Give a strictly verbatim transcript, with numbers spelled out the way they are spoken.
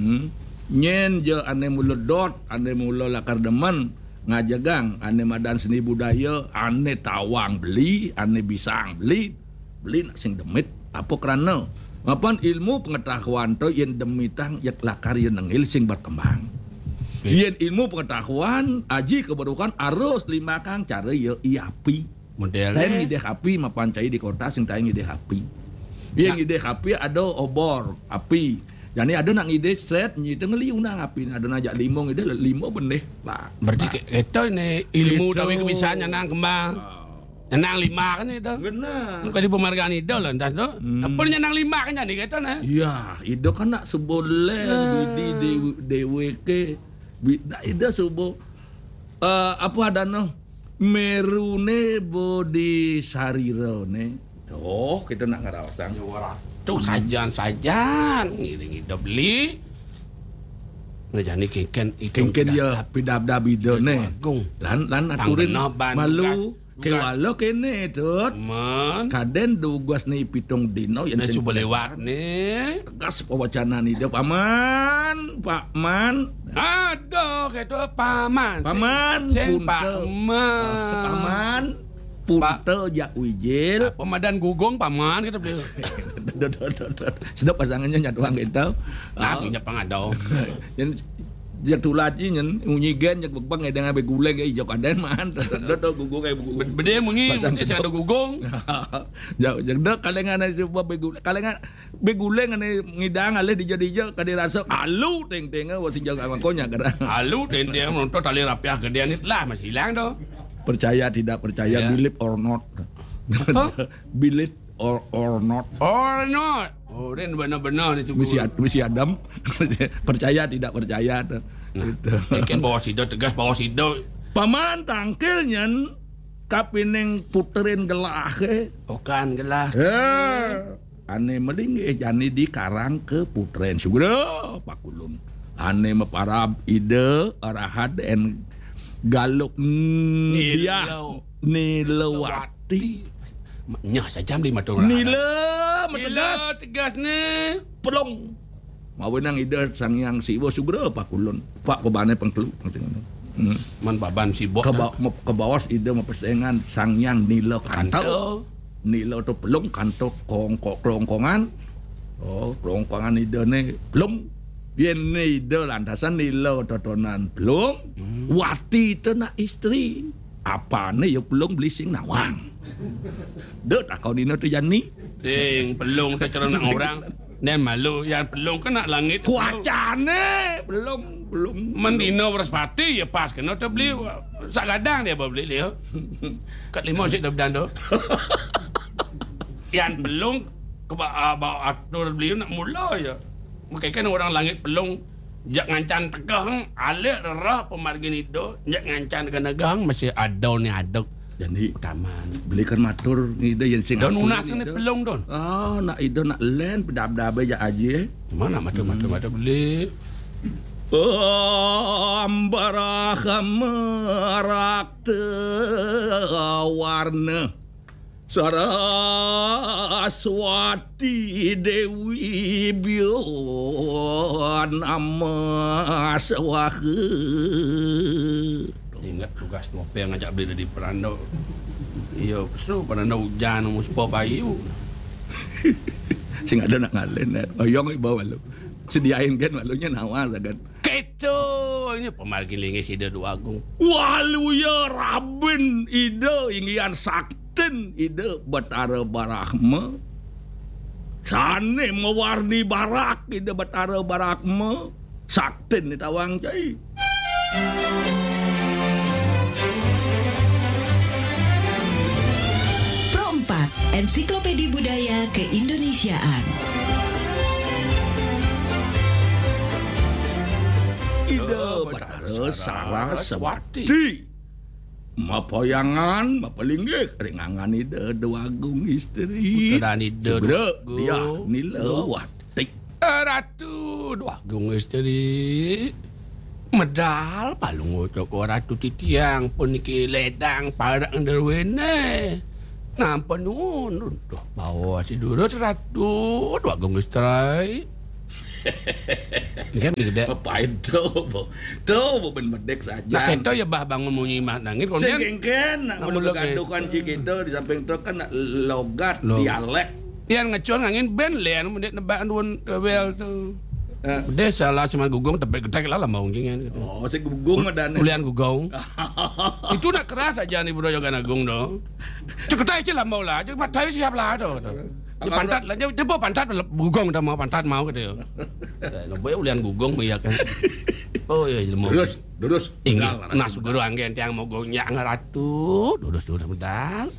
Hmm. Nyen je ane mula dot, ane mula lakar demen ngajagang, ane madan seni budaya, ane tawang beli, ane bisang beli, beli nak sing demit. Apa kerana? Mapan ilmu pengetahuan tu yang demitang yak lakar yang nengil sing berkembang. Yen ilmu pengetahuan aji kebarukan arus lima kang cara ya iapi. Modelnya. Tayo ngide api mapan cai di kota sing tayo ngide api. Yang ngide api ada obor api. Jadi ada nak ngide set nyite ngeliu nang api. Ada najak limo ngide limo benih lah. Berarti kita ini ilmu Gitu. tapi kebiasaan nang kembang. Nang lima kan itu. Benar. Muka di penghargaan itu lah entah tu. Apa nang lima kan jadi kita nah. Ya, itu kan nak seboleh di di D W K. Nah, itu subuh uh, apa ada no merune bodi sariro ne. Oh, kita nak ngarawasan. Tu sajan sajan ngiring hidup beli. Ngejani kengken itu. Kengken ya pidab-dab ide ne. Lan lan aturin malu ke walo kene tut. Man. Kaden dugas ni pitung dino Yang subuh lewat ni. Gas pewacana ni dia paman, Pak Man. Aduh, itu paman. Paman, Sen punte. paman. Paman, punte jak wijil. Pemadan gugong paman kita beli. Sedap pasangannya nyatuang gitu. Nah, punya pengadau. Yang jak tulaji nyen unyigen jak begbang edang abe guleng ai jok aden man. Dodo gugong ai gugong. Bede mungi mesti ada gugong. Jak jak dek kalengan ai coba be guleng. Kalengan be guleng ane ngidang ale dijo-dijo kadi rasa alu teng-teng wasi jak amangkonya kada. Alu dan dia nonton tali rapiah gedean itu lah masih hilang doh. Percaya tidak percaya, Ya. believe or not. Believe or or not. Or not. Oh, dan benar-benar ni Misi misi Adam. Percaya tidak percaya. Nah, kan bawa sido tegas bawa sido. Paman tangkilnya kapineng puterin gelah ke. Bukan gelah. Eh, ane meling eh jani di karang ke putren sugro pakulun. Ane meparab ide arahad en galuk dia nilewati. Nyah saja beli madura. Nile Tegas, metegas tegas ni. pelong. Mau nang ide sang yang siwo sugro pakulun. Pak pebane pengkelu hmm. Man baban sibuk. Ke ba- ke bawah ide mepesengan sang yang nile kanto. Nile tu pelong kanto kongkok kelongkongan. Oh, kelongkongan ide ni pelong. Bien ni ide lantasan nile totonan pelong. Hmm. Wati tu nak istri. Apa ni ya pelong beli sing nawang. Dek tak kau ni tu jani. Sing pelung tu cara nak orang. Dan malu yang pelung kan nak langit. Kuacane belum belum Mendino berspati ya pas kena tu beli sak gadang dia beli dia. Kat lima cik dah berdan tu. Yang pelung ke bawa atur beli nak mula ya. Mungkin orang langit pelung jak ngancan tegang alik rah pemargin itu jak ngancan ke negang masih ada ni aduk. jadi Taman. belikan matur ni ide yang sing Don atur unas ni ni ide. pelung don. Oh, nak ide nak len pedap-dap aja aja. Mana mata-mata beli. Ambarah merak warna Saraswati Dewi Bion Amas Wahe. Ingat tugas ngopi yang ngajak beli dari Perando. Iya, pesu Perando hujan muspo payu. Sing ada nak ngalen. Oyong bawa lu. Sediain kan malunya nawa sagan. Keco, ini pemargin lingis ide dua agung. Walu ya rabin ide ingian sakten ide batara barakme. Sane mewarni barak ide batara barakme. Sakten ni tawang cai. Pro empat, Ensiklopedia Budaya Keindonesiaan. Ide batara Saraswati. Mapoyangan, mapalinggik, ringangan ide dua agung istri. Putra ide Sebenernya dua dia agung. nilewati. Ratu dua agung istri. Medal palung ucok ratu titiang pun iki ledang parang derwene. Nampak nun, tuh bawa si durut ratu dua agung istri. Kan gede. Apa itu? Tuh ben medek saja. Nah kento ya bah bangun munyi mah nangin kemudian Sengkengken, nak Namun gadukan ci gitu di samping itu kan nak logat Log- dialek. Yan ngecon ngangin ben len kemudian nebaan duan wel tuh. Eh. Desa lah cuman gugong tebek gede lah mau ngingin. Oh, si gugung ada Kulian gugong. Itu nak keras aja nih budaya gana gung do. Ceketai aja lah mau lah, cek matai siap lah do. Dia pantat lah, dia bawa pantat gugong dah mau pantat mau gitu. Nah, boleh ulian gugong ya kan. Oh iya mau. Terus, terus. Ingat nas guru anggen tiang mau gongnya ngaratu, dudus dudus medal.